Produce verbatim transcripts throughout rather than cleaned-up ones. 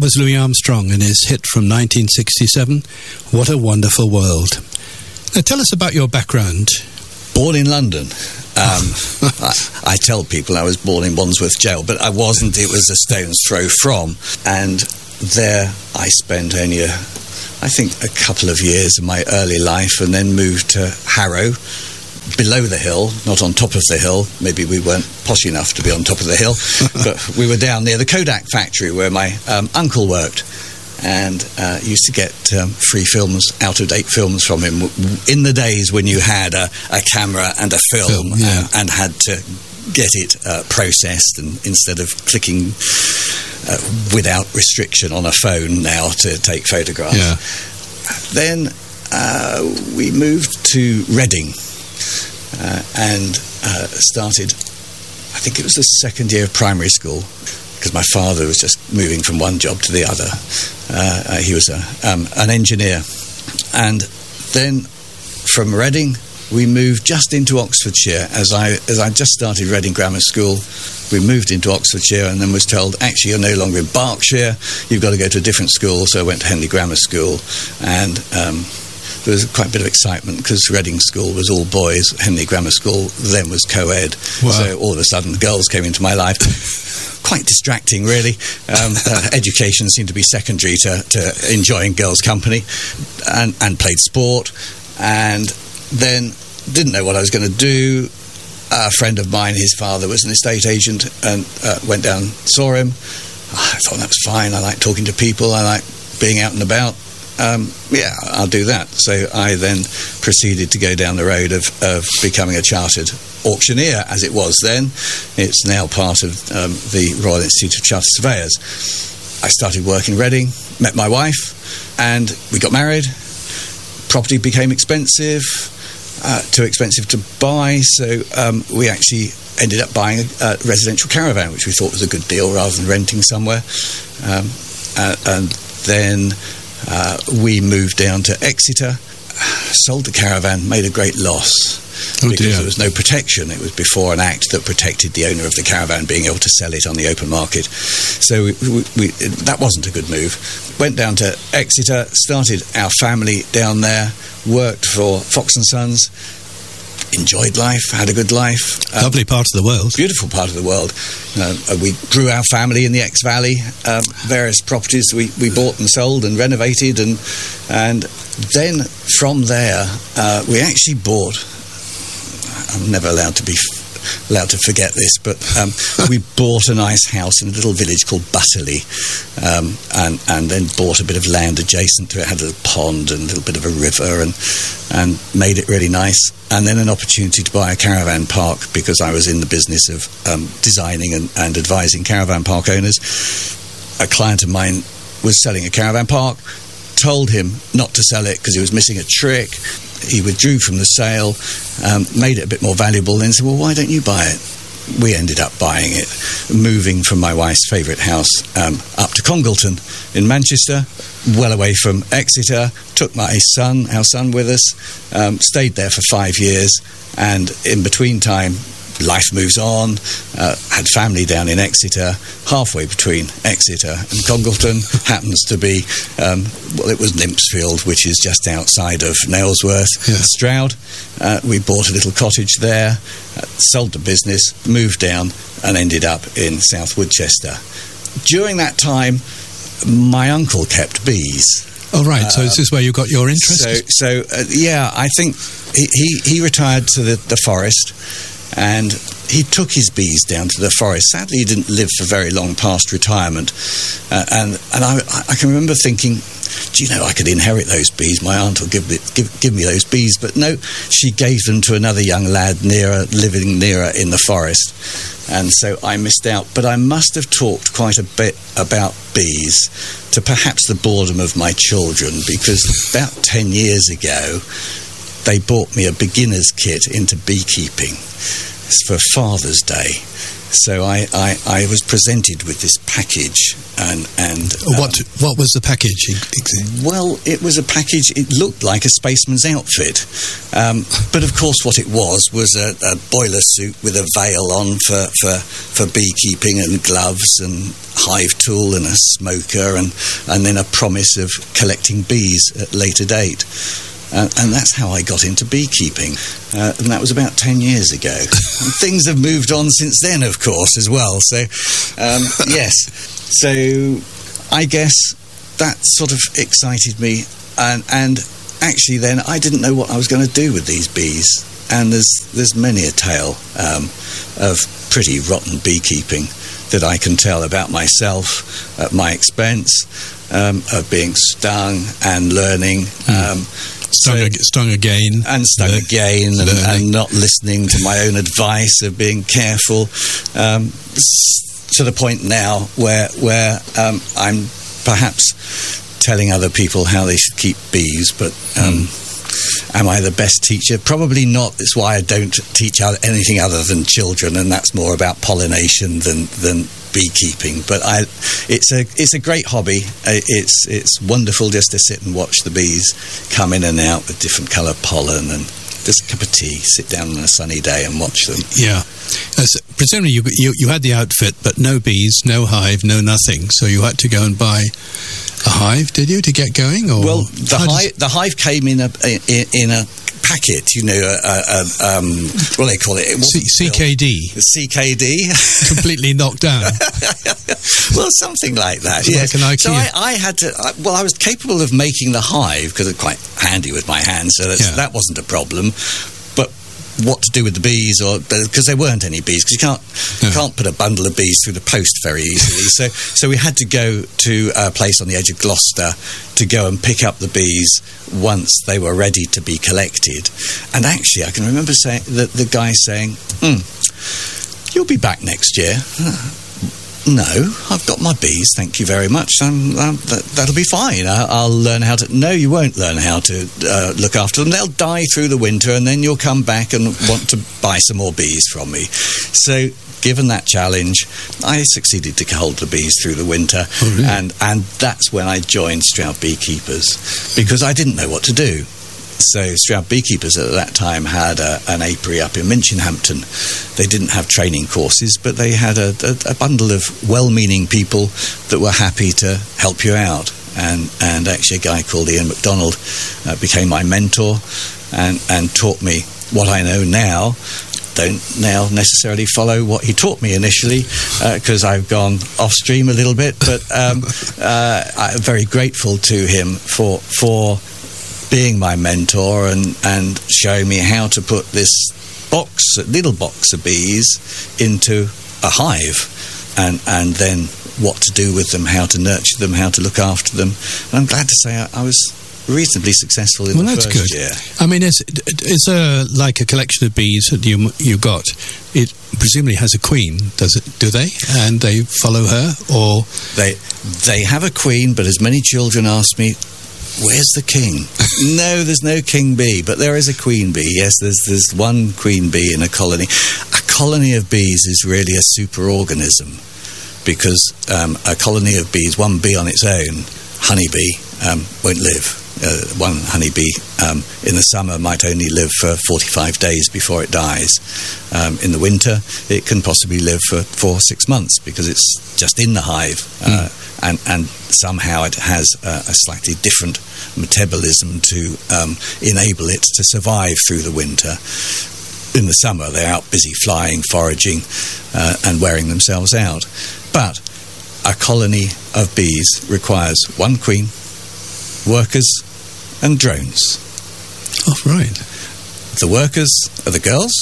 was Louis Armstrong and his hit from nineteen sixty-seven, What a Wonderful World. Now, tell us about your background. Born in London. Um, I, I tell people I was born in Wandsworth Jail, but I wasn't. It was a stone's throw from. And there I spent only, a, I think, a couple of years of my early life, and then moved to Harrow, below the hill, not on top of the hill. Maybe we weren't posh enough to be on top of the hill, but we were down near the Kodak factory where my um, uncle worked, and uh, used to get um, free films, out-of-date films from him in the days when you had a, a camera and a film, film yeah. and, and had to get it uh, processed, and instead of clicking uh, without restriction on a phone now to take photographs. Yeah. Then uh, we moved to Reading. Uh, and uh, started, I think it was the second year of primary school, because my father was just moving from one job to the other. Uh, uh, he was a, um, an engineer. And then from Reading, we moved just into Oxfordshire. As I, as I just started Reading Grammar School, we moved into Oxfordshire and then was told, actually, you're no longer in Berkshire, you've got to go to a different school. So I went to Henley Grammar School, and Um, there was quite a bit of excitement because Reading School was all boys. Henley Grammar School then was co-ed. Wow. So all of a sudden, girls came into my life. Quite distracting, really. Um, uh, education seemed to be secondary to, to enjoying girls' company, and, and played sport. And then didn't know what I was going to do. A friend of mine, his father was an estate agent, and uh, went down, saw him. I thought that was fine. I like talking to people. I like being out and about. Um, yeah, I'll do that. So I then proceeded to go down the road of, of becoming a chartered auctioneer, as it was then. It's now part of um, the Royal Institute of Chartered Surveyors. I started work in Reading, met my wife, and we got married. Property became expensive, uh, too expensive to buy, so um, we actually ended up buying a, a residential caravan, which we thought was a good deal rather than renting somewhere. Um, uh, and then Uh, we moved down to Exeter, sold the caravan, made a great loss. Oh because dear. there was no protection. It was before an act that protected the owner of the caravan being able to sell it on the open market. So we, we, we, that wasn't a good move. Went down to Exeter, started our family down there, worked for Fox and Sons, enjoyed life, had a good life. Um, Lovely part of the world. Beautiful part of the world. Uh, we grew our family in the Exe Valley. Um, various properties we, we bought and sold and renovated, and and then from there uh, we actually bought. I'm never allowed to be f- allowed to forget this, but um, we bought a nice house in a little village called Butterley, um, and and then bought a bit of land adjacent to it. Had a little pond and a little bit of a river, and and made it really nice. And then an opportunity to buy a caravan park, because I was in the business of um, designing and, and advising caravan park owners. A client of mine was selling a caravan park, told him not to sell it because he was missing a trick. He withdrew from the sale, um, made it a bit more valuable, then said, well, why don't you buy it? We ended up buying it, moving from my wife's favourite house um, up to Congleton in Manchester, well away from Exeter. Took my son, our son, with us, um, stayed there for five years, and in between time, life moves on. Uh, had family down in Exeter, halfway between Exeter and Congleton. Happens to be, um, well, it was Nymphsfield, which is just outside of Nailsworth, yeah. Stroud. Uh, we bought a little cottage there, uh, sold the business, moved down, and ended up in South Woodchester. During that time, my uncle kept bees. Oh, right. So um, is this where you got your interest? So, so uh, yeah, I think he, he, he retired to the, the forest, and he took his bees down to the forest. Sadly, he didn't live for very long past retirement. Uh, and and I, I can remember thinking, do you know, I could inherit those bees. My aunt will give me, give, give me those bees. But no, she gave them to another young lad nearer, living nearer in the forest. And so I missed out. But I must have talked quite a bit about bees to perhaps the boredom of my children, because about ten years ago, they bought me a beginner's kit into beekeeping. It's for Father's Day. So I, I, I was presented with this package, and and um, what what was the package? Well, it was a package. It looked like a spaceman's outfit, um, but of course, what it was was a, a boiler suit with a veil on for, for, for beekeeping, and gloves and hive tool and a smoker, and and then a promise of collecting bees at a later date. Uh, and that's how I got into beekeeping. Uh, and that was about ten years ago. And things have moved on since then, of course, as well. So, um, yes. So, I guess that sort of excited me. And, and actually then, I didn't know what I was going to do with these bees. And there's, there's many a tale um, of pretty rotten beekeeping that I can tell about myself at my expense, um, of being stung and learning. Mm. Um, Stung, so, ag- stung again. And stung Le- again, and, and not listening to my own advice of being careful, um, s- to the point now where, where um, I'm perhaps telling other people how they should keep bees, but um, mm. am I the best teacher? Probably not. That's why I don't teach anything other than children, and that's more about pollination than, than beekeeping. But I, it's a it's a great hobby. It's it's wonderful just to sit and watch the bees come in and out with different colour pollen, and just a cup of tea, sit down on a sunny day and watch them. Yeah. Uh, so presumably you, you you had the outfit, but no bees, no hive, no nothing. So you had to go and buy a hive, did you, to get going? Or well, the hive the hive came in a in, in a packet, you know, a, a, um, what do they call it? it C- C K D. The C K D. Completely knocked down. Well, something like that, yes. Like so I, I had to, I, well, I was capable of making the hive, because it's quite handy with my hands, so that's, yeah. that wasn't a problem. But what to do with the bees, or because there weren't any bees, because you can't no. you can't put a bundle of bees through the post very easily. so so we had to go to a place on the edge of Gloucester to go and pick up the bees once they were ready to be collected. And actually, I can remember saying the, the guy saying, mm, "You'll be back next year." No, I've got my bees, thank you very much. Um, um, that, that'll be fine. I, I'll learn how to... No, you won't learn how to uh, look after them. They'll die through the winter, and then you'll come back and want to buy some more bees from me. So, given that challenge, I succeeded to hold the bees through the winter. Oh, really? and, and that's when I joined Stroud Beekeepers, because I didn't know what to do. So Stroud Beekeepers at that time had a, an apiary up in Minchinhampton. They didn't have training courses, but they had a, a, a bundle of well-meaning people that were happy to help you out. And, and actually a guy called Ian MacDonald uh, became my mentor and, and taught me what I know now. Don't now necessarily follow what he taught me initially, because uh, I've gone off stream a little bit, but um, uh, I'm very grateful to him for for being my mentor and, and showing me how to put this box, little box of bees, into a hive, and and then what to do with them, how to nurture them, how to look after them. And I'm glad to say I, I was reasonably successful in well, the that's first good. year. I mean, is, is there like a collection of bees that you you got? It presumably has a queen, does it? Do they? And they follow her, or they they have a queen? But as many children ask me, where's the king? No, there's no king bee, but there is a queen bee. Yes, there's there's one queen bee in a colony. A colony of bees is really a superorganism, because um, a colony of bees, one bee on its own, honeybee, um, won't live. Uh, one honeybee um, in the summer might only live for forty-five days before it dies. Um, in the winter, it can possibly live for four or six months because it's just in the hive, uh, mm. and, and somehow it has a, a slightly different metabolism to um, enable it to survive through the winter. In the summer, they're out busy flying, foraging, uh, and wearing themselves out. But a colony of bees requires one queen, workers, and drones. Oh, right. The workers are the girls.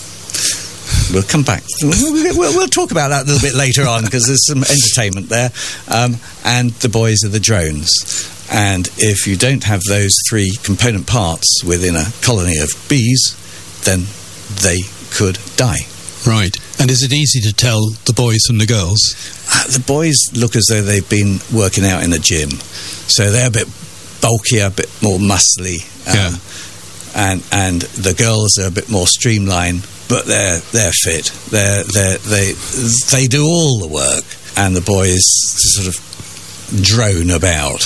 We'll come back. We'll, we'll talk about that a little bit later on, because there's some entertainment there. Um, and the boys are the drones. And if you don't have those three component parts within a colony of bees, then they could die. Right. And is it easy to tell the boys from the girls? Uh, the boys look as though they've been working out in a gym. So they're a bit bulkier, a bit more muscly. Um, yeah. and and the girls are a bit more streamlined, but they're they're fit. They're they they they do all the work, and the boys sort of drone about.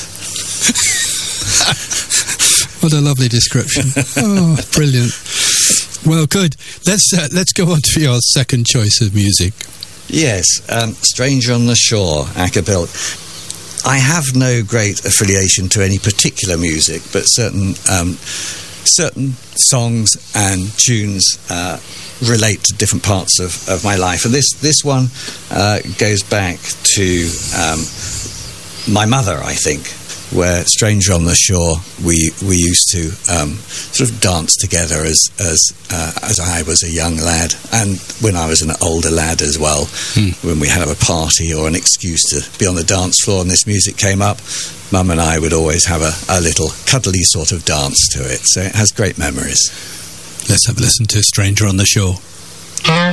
What a lovely description! Oh, brilliant. Well, good. Let's uh, let's go on to your second choice of music. Yes, um, Stranger on the Shore, a cappella. I have no great affiliation to any particular music, but certain um, certain songs and tunes uh, relate to different parts of, of my life. And this, this one uh, goes back to um, my mother, I think, where Stranger on the Shore, we we used to um, sort of dance together as as uh, as I was a young lad, and when I was an older lad as well. Hmm. When we had a party or an excuse to be on the dance floor and this music came up, Mum and I would always have a, a little cuddly sort of dance to it. So it has great memories. Let's have a listen to Stranger on the Shore.